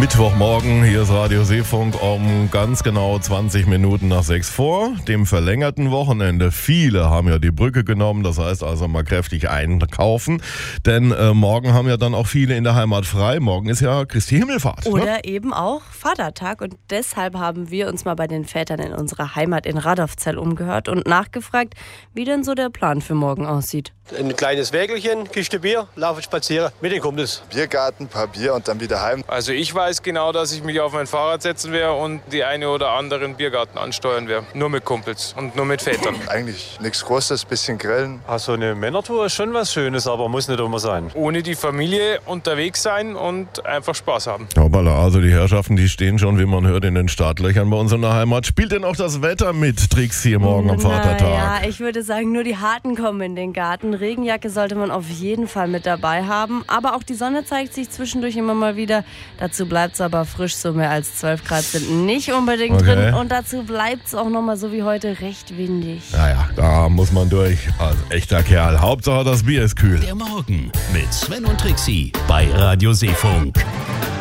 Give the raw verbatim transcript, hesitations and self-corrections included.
Mittwochmorgen, hier ist Radio Seefunk um ganz genau zwanzig Minuten nach sechs vor dem verlängerten Wochenende. Viele haben ja die Brücke genommen, das heißt also mal kräftig einkaufen, denn äh, morgen haben ja dann auch viele in der Heimat frei. Morgen ist ja Christi Himmelfahrt. Oder ne? eben auch Vatertag und deshalb haben wir uns mal bei den Vätern in unserer Heimat in Radolfzell umgehört und nachgefragt, wie denn so der Plan für morgen aussieht. Ein kleines Wägelchen, Kiste Bier, laufe spazieren mit den Kumpels. Biergarten, paar Bier und dann wieder heim. Also ich weiß genau, dass ich mich auf mein Fahrrad setzen werde und die eine oder anderen Biergarten ansteuern werde. Nur mit Kumpels und nur mit Vätern. Eigentlich nichts Großes, bisschen grillen. Also eine Männertour ist schon was Schönes, aber muss nicht immer sein. Ohne die Familie unterwegs sein und einfach Spaß haben. Hoppala, also die Herrschaften, die stehen schon, wie man hört, in den Startlöchern bei uns in der Heimat. Spielt denn auch das Wetter mit, Tricks hier morgen am Vatertag? Ja, ich würde sagen, nur die Harten kommen in den Garten. Regenjacke sollte man auf jeden Fall mit dabei haben. Aber auch die Sonne zeigt sich zwischendurch immer mal wieder. Dazu bleibt es aber frisch, so mehr als zwölf Grad sind nicht unbedingt Okay. drin. Und dazu bleibt es auch nochmal so wie heute recht windig. Naja, da muss man durch. Als echter Kerl. Hauptsache das Bier ist kühl. Der Morgen mit Sven und Trixie bei Radio Seefunk.